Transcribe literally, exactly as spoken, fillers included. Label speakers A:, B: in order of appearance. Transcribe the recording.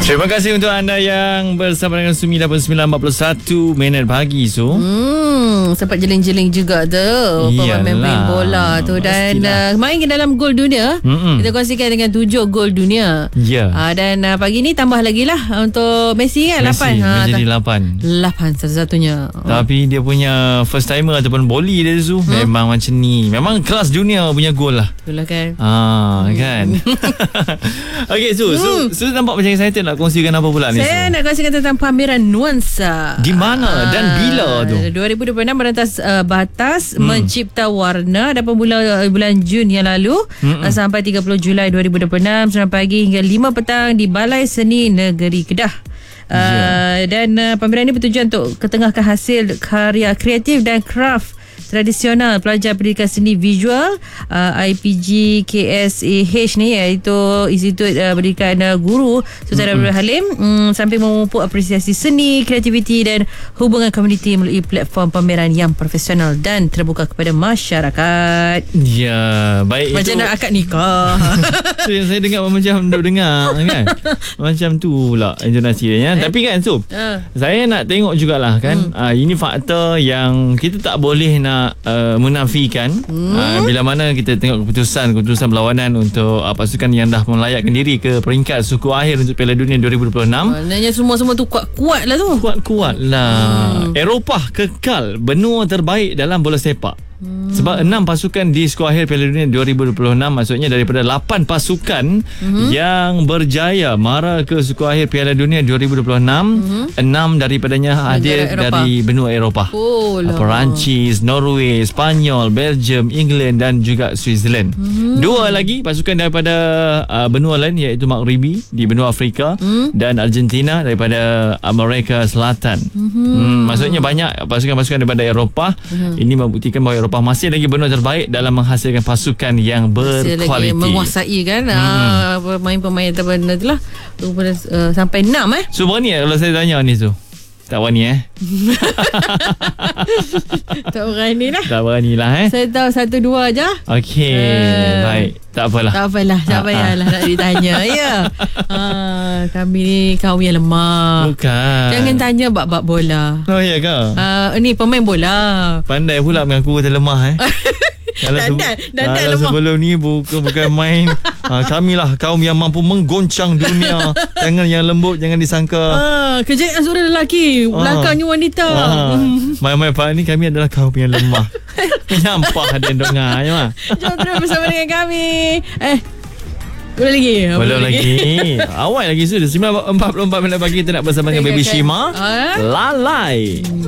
A: Terima kasih untuk anda yang bersama dengan Sumi lapan sembilan empat puluh satu minit pagi Su.
B: Hmm, sempat jeling-jeling juga tu pemain bola tu. Dan uh, kemarin dalam gol dunia, Mm-mm. kita kongsikan dengan tujuh gol dunia.
A: Ya. Yeah.
B: Uh, dan uh, pagi ni tambah lagi lah untuk Messi kan.
A: Messi
B: lapan.
A: menjadi lapan.
B: Lapan satu-satunya.
A: Tapi dia punya first timer ataupun boli dia Su, hmm? memang macam ni. Memang kelas dunia punya gol lah.
B: Itulah kan.
A: Ah, kan. Okey Su, Su, Su nampak macam excited nak kongsikan apa pula ni?
B: Saya nak kongsikan tentang pameran Nuansa.
A: Di mana dan bila tu?
B: dua ribu dua puluh enam merentas uh, batas hmm. mencipta warna dan bermula uh, bulan Jun yang lalu uh, sampai tiga puluh Julai dua ribu dua puluh enam sembilan pagi hingga lima petang di Balai Seni Negeri Kedah. Uh, yeah. Dan uh, pameran ini bertujuan untuk ketengahkan hasil karya kreatif dan craft tradisional pelajar pendidikan seni visual uh, I P G K S A H ni, iaitu Institut uh, Pendidikan uh, Guru Sultan Abdul Halim, um, sambil memupuk apresiasi seni, kreativiti dan hubungan komuniti melalui platform pameran yang profesional dan terbuka kepada masyarakat.
A: Ya, baik.
B: Macam
A: itu
B: nak akad nikah.
A: So yang saya dengar macam duk dengar kan. Macam tu pula intonasi dia. Eh? Tapi kan Su, uh. saya nak tengok jugalah kan, hmm. uh, ini fakta yang kita tak boleh nak Uh, menafikan hmm. uh, bila mana kita tengok keputusan keputusan berlawanan untuk uh, pasukan yang dah melayakkan diri ke peringkat suku akhir untuk Piala Dunia dua ribu dua puluh enam.
B: Maknanya semua-semua tu kuat-kuat lah tu.
A: Kuat-kuat lah. hmm. Eropah kekal benua terbaik dalam bola sepak. Hmm. Sebab enam pasukan di skuad akhir Piala Dunia dua ribu dua puluh enam, maksudnya daripada lapan pasukan hmm. yang berjaya mara ke skuad akhir Piala Dunia dua ribu dua puluh enam, hmm. enam daripadanya hadir dari benua Eropah. Oh, Perancis, Norway, Spanyol, Belgium, England dan juga Switzerland. Hmm. Dua lagi pasukan daripada uh, benua lain, iaitu Maghribi di benua Afrika, hmm. dan Argentina daripada Amerika Selatan. Hmm. Hmm, maksudnya banyak pasukan-pasukan daripada Eropah. Hmm. Ini membuktikan bahawa Eropah masih lagi benua terbaik dalam menghasilkan pasukan yang berkualiti. Masih lagi
B: menguasai kan, hmm. uh, pemain-pemain terbaik tu lah, uh, sampai enam eh.
A: So berani kalau saya tanya ni tu? Tak berani eh?
B: Tak berani lah.
A: Tak berani lah eh?
B: Saya tahu satu dua je.
A: Okey, uh, baik. Tak apalah.
B: Tak apalah. Tak payahlah nak ditanya. Ya. Uh, kami ni kaum yang lemah.
A: Bukan.
B: Jangan tanya bab-bab bola.
A: Oh ya ke?
B: Uh, ni pemain bola.
A: Pandai pula mengaku kata lemah eh?
B: Dan dan dan
A: lemah. Sebelum ni bukan bukan main. Ha, kamilah kaum yang mampu menggoncang dunia. Tangan yang lembut, jangan disangka.
B: Ah, kejayaan seorang lelaki, belakangnya wanita.
A: Ah, main-main Pak ni kami adalah kaum yang lemah. Nampak ada yang dengar je mah.
B: Jom terus bersama dengan kami. Eh Belum lagi
A: Belum lagi, lagi. Awal lagi sudah sembilan empat puluh empat minit pagi. Kita nak bersama dengan Baby Shima. Lalai.